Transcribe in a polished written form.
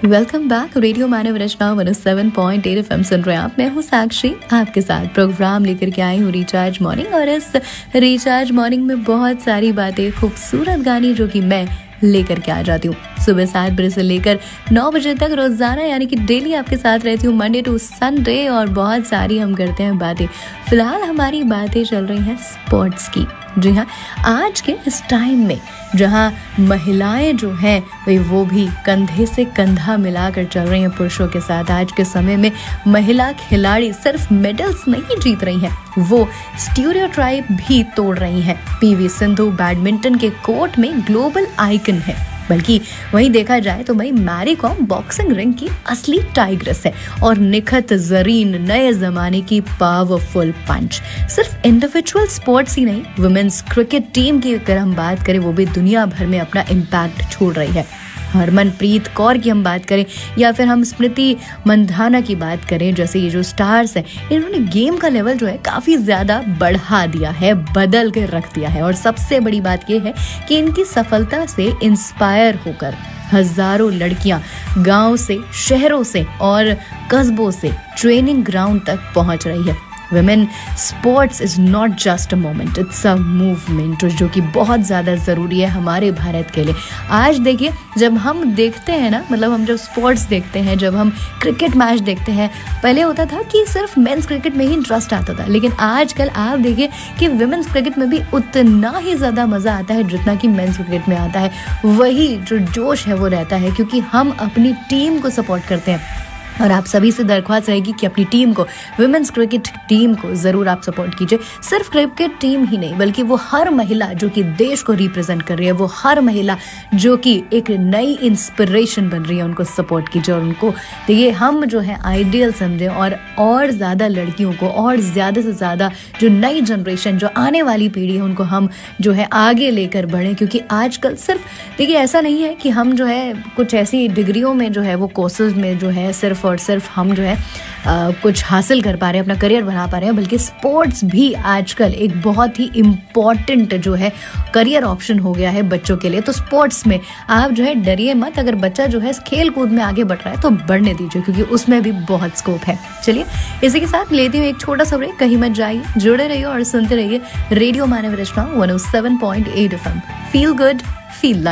Welcome back. Radio मानव रचना 107.8 FM सुन रहे हैं आप। मैं हूँ साक्षी, आपके साथ प्रोग्राम लेकर के आई हूँ रिचार्ज मॉर्निंग। और इस रिचार्ज मॉर्निंग में बहुत सारी बातें, खूबसूरत गाने जो कि मैं लेकर के आ जाती हूँ सुबह 7 बजे से लेकर 9 बजे तक रोजाना, यानी कि डेली आपके साथ रहती हूँ मंडे टू संडे। और बहुत सारी हम करते हैं बातें। फिलहाल हमारी बातें चल रही हैं स्पोर्ट्स की। जी हाँ, आज के इस टाइम में जहाँ महिलाएं जो हैं वो भी कंधे से कंधा मिलाकर चल रही हैं पुरुषों के साथ। आज के समय में महिला खिलाड़ी सिर्फ मेडल्स नहीं जीत रही हैं, वो स्टीरियोटाइप भी तोड़ रही हैं। पीवी सिंधु बैडमिंटन के कोर्ट में ग्लोबल आइकन है, बल्कि वहीं देखा जाए तो वहीं मैरी कॉम बॉक्सिंग रिंग की असली टाइग्रेस है। और निखत जरीन नए जमाने की पावरफुल पंच। सिर्फ इंडिविजुअल स्पोर्ट्स ही नहीं, वुमेन्स क्रिकेट टीम की अगर हम बात करें, वो भी दुनिया भर में अपना इम्पैक्ट छोड़ रही है। हरमनप्रीत कौर की हम बात करें या फिर हम स्मृति मंधाना की बात करें, जैसे ये जो स्टार्स हैं, इन्होंने गेम का लेवल जो है काफ़ी ज़्यादा बढ़ा दिया है, बदल कर रख दिया है। और सबसे बड़ी बात ये है कि इनकी सफलता से इंस्पायर होकर हजारों लड़कियां गांव से, शहरों से और कस्बों से ट्रेनिंग ग्राउंड तक पहुंच रही है। Women sports is not just a moment, it's a movement, जो कि बहुत ज़्यादा ज़रूरी है हमारे भारत के लिए। आज देखिए, जब हम देखते हैं ना, मतलब हम जब स्पोर्ट्स देखते हैं, जब हम क्रिकेट मैच देखते हैं, पहले होता था कि सिर्फ मेंस क्रिकेट में ही इंटरेस्ट आता था, लेकिन आजकल आप देखिए कि विमेंस क्रिकेट में भी उतना ही ज़्यादा मज़ा आता है जितना कि मेंस क्रिकेट में आता है। वही जो जोश है वो रहता है, क्योंकि हम अपनी टीम को सपोर्ट करते हैं। और आप सभी से दरख्वास्त रहेगी कि अपनी टीम को, विमेंस क्रिकेट टीम को ज़रूर आप सपोर्ट कीजिए। सिर्फ क्रिकेट टीम ही नहीं, बल्कि वो हर महिला जो कि देश को रिप्रेजेंट कर रही है, वो हर महिला जो कि एक नई इंस्पिरेशन बन रही है, उनको सपोर्ट कीजिए। और उनको देखिए, हम जो है आइडियल समझें और ज़्यादा लड़कियों को, और ज़्यादा से ज़्यादा जो नई जनरेशन, जो आने वाली पीढ़ी है, उनको हम जो है आगे लेकर बढ़ें। क्योंकि आजकल सिर्फ देखिए, ऐसा नहीं है कि हम जो है कुछ ऐसी डिग्रियों में जो है, वो कोर्सेज में जो है सिर्फ और सिर्फ हम जो है कुछ हासिल कर पा रहे हैं, अपना करियर बना पा रहे हैं, बल्कि स्पोर्ट्स भी आजकल एक बहुत ही इम्पॉर्टेंट जो है करियर ऑप्शन हो गया है बच्चों के लिए। तो स्पोर्ट्स में आप जो है डरिए मत। अगर बच्चा जो है खेल कूद में आगे बढ़ रहा है तो बढ़ने दीजिए, क्योंकि उसमें भी बहुत स्कोप है। चलिए, इसी के साथ लेती हूँ एक छोटा सा ब्रेक। कहीं मत जाइए, जुड़े रहिए और सुनते रहिए रेडियो मानव रचना 107.8 FM। Feel good, feel life.